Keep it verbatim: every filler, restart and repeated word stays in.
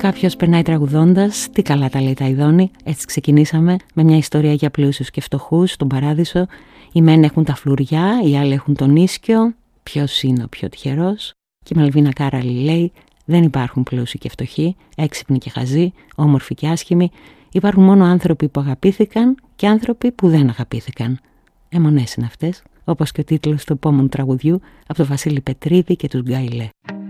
Κάποιος περνάει τραγουδώντας, τι καλά τα λέει τα Ιδώνη. Έτσι ξεκινήσαμε με μια ιστορία για πλούσιους και φτωχούς στον Παράδεισο. Οι μεν έχουν τα φλουριά, οι άλλοι έχουν τον ίσκιο. Ποιος είναι ο πιο τυχερός? Και η Μαλβίνα Κάραλη λέει: δεν υπάρχουν πλούσιοι και φτωχοί, έξυπνοι και χαζοί, όμορφοι και άσχημοι. Υπάρχουν μόνο άνθρωποι που αγαπήθηκαν και άνθρωποι που δεν αγαπήθηκαν. Αιμονές είναι αυτές, όπως και ο τίτλος του επόμενου τραγουδιού από τον Βασίλη Πετρίδη και τους Γκάιλε.